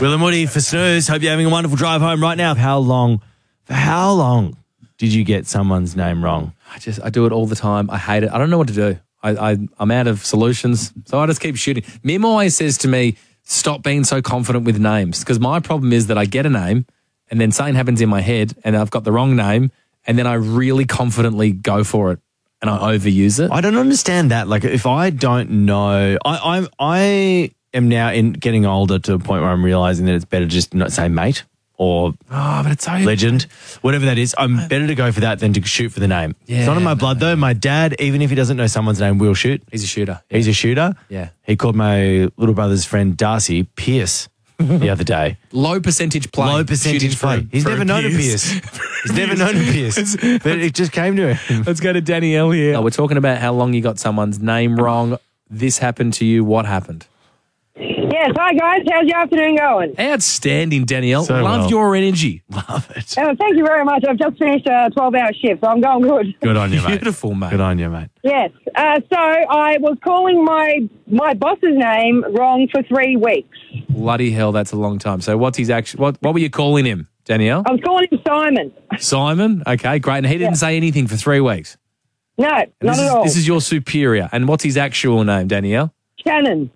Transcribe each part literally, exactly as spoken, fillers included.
Will and Woody for Snooze. Hope you're having a wonderful drive home right now. How long, for how long did you get someone's name wrong? I just, I do it all the time. I hate it. I don't know what to do. I, I, I'm out of solutions, so I just keep shooting. Mim always says to me, stop being so confident with names, because my problem is that I get a name and then something happens in my head and I've got the wrong name and then I really confidently go for it and I overuse it. I don't understand that. Like, if I don't know, I, I'm, I am now in getting older to a point where I'm realizing that it's better to just not say mate or oh, but it's so legend, whatever that is. I'm better to go for that than to shoot for the name. Yeah, it's not in my no. blood though. My dad, even if he doesn't know someone's name, will shoot. He's a shooter. Yeah. He's a shooter. Yeah. He called my little brother's friend Darcy Pierce the other day. Low percentage play. Low percentage Shooting play. for- He's for never a known a Pierce. Pierce. He's never known a Pierce. But it just came to him. Let's go to Danielle here. Oh, we're talking about how long you got someone's name wrong. This happened to you. What happened? Yes, hi guys. How's your afternoon going? Outstanding, Danielle. So Love well. your energy. Love it. Uh, thank you very much. I've just finished a twelve-hour shift, so I'm going good. Good on you, mate. Beautiful, mate. Good on you, mate. Yes. Uh, so I was calling my my boss's name wrong for three weeks. Bloody hell, that's a long time. So what's his actual, what, what were you calling him, Danielle? I was calling him Simon. Simon? Okay, great. And he didn't Yeah. say anything for three weeks? No, And not this at is, all. This is your superior. And what's his actual name, Danielle? Shannon.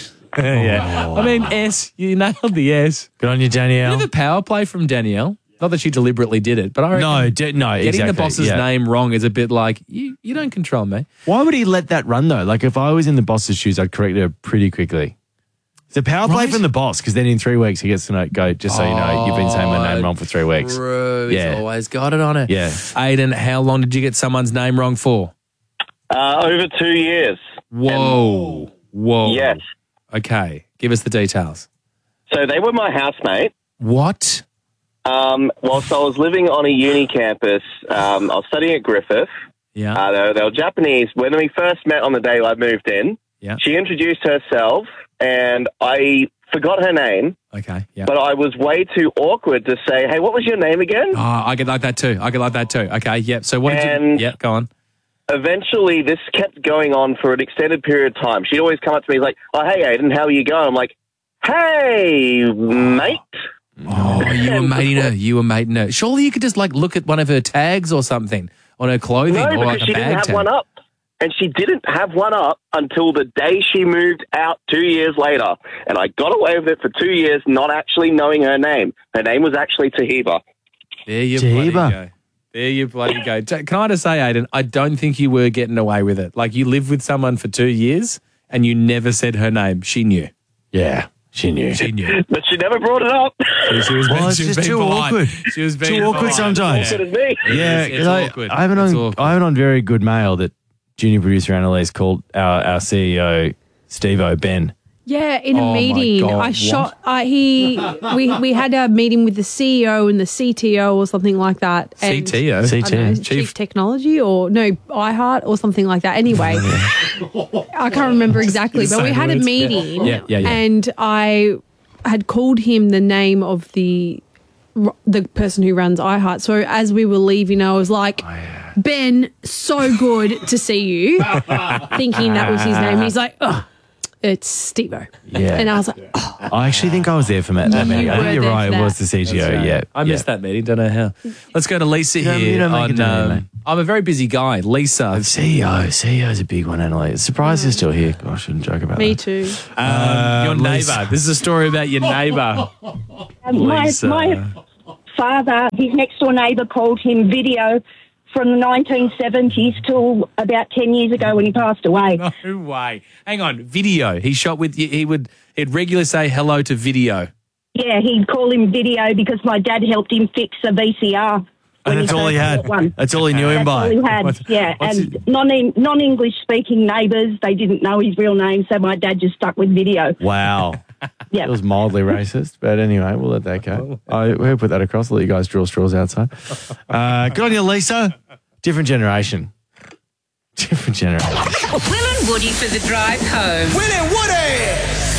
yeah. I mean, S. You nailed the S. Good on you, Danielle. Bit of a power play from Danielle. Not that she deliberately did it, but I reckon No, d- no, getting exactly. the boss's yeah. name wrong is a bit like, you, you don't control me. Why would he let that run, though? Like, if I was in the boss's shoes, I'd correct her pretty quickly. It's a power play Right. from the boss, because then in three weeks he gets to know, go, just so you know, you've been saying my name wrong for three weeks. True. Yeah. He's always got it on it. Yeah. Aiden, how long did you get someone's name wrong for? Uh, over two years. Whoa. Whoa. Yes. Okay. Give us the details. So they were my housemate. What? Um, whilst I was living on a uni campus, um, I was studying at Griffith. Yeah. Uh, they, were, they were Japanese. When we first met on the day I moved in, Yeah. she introduced herself, and I forgot her name, Okay. Yeah. but I was way too awkward to say, hey, what was your name again? Oh, I get like that too. I get like that too. Okay. Yep. So what did you? And- Yeah. Go on. Eventually, this kept going on for an extended period of time. She'd always come up to me like, oh, hey, Aiden, how are you going? I'm like, hey, mate. Oh, you were mating her. You were mating her. Surely you could just like look at one of her tags or something on her clothing No, or because like a she didn't bag have tag. one up. And she didn't have one up until the day she moved out two years later. And I got away with it for two years, not actually knowing her name. Her name was actually Tahiba. There you Jeeba. bloody go. There you bloody go. T- Can I just say, Aiden, I don't think you were getting away with it. Like, you lived with someone for two years and you never said her name. She knew. Yeah, she knew. She knew. But she never brought it up. She, she was, Well, it's she was just being too polite. awkward. She was being Too awkward polite. sometimes. Good as me. Yeah, It's- 'cause it's I, awkward. I have it It's on. awkward. I have it on very good mail that junior producer Annalise called our, our C E O Steve-O Ben. Yeah, in a Oh my meeting, God, I what? shot. Uh, he we we had a meeting with the C E O and the C T O or something like that. C and- T O. I don't know, C T O. Chief, Technology or no iHeart or something like that. Anyway, I can't remember exactly, but we Same had a words. meeting, Yeah, yeah, yeah. and I had called him the name of the the person who runs iHeart. So as we were leaving, I was like, Ben, so good to see you, thinking that was his name. He's like, oh, it's Steve-O. Yeah. And I was like, oh, I actually think I was there for that that meeting. I were think you're there right. for It that. was the C T O. Yeah, I missed that meeting. Don't know how. Let's go to Lisa You don't- here. you don't make on, it to me, um, mate. I'm a very busy guy. Lisa. C E O, C E O is a big one, Annalise. Surprised you're still here. Gosh, I shouldn't joke about me that. too. Um, your Lisa. neighbour. This is a story about your neighbour. Um, my, Lisa. my father, his next door neighbour, called him Video from the nineteen seventies till about ten years ago when he passed away. No way. Hang on. Video. He shot with. He would. He'd regularly say hello to Video. Yeah, he'd call him Video because my dad helped him fix a V C R. And that's all he first had. bought one. That's all he knew him That's all by. he had, What- yeah. what's And his- non non-English speaking neighbours, they didn't know his real name, so my dad just stuck with Video. Wow. Yeah. It was mildly racist, but anyway, we'll let that go. I, we'll put that across. I'll let you guys draw straws outside. Uh, good on you, Lisa. Different generation. Different generation. Will and Woody for the drive home. Will and Woody!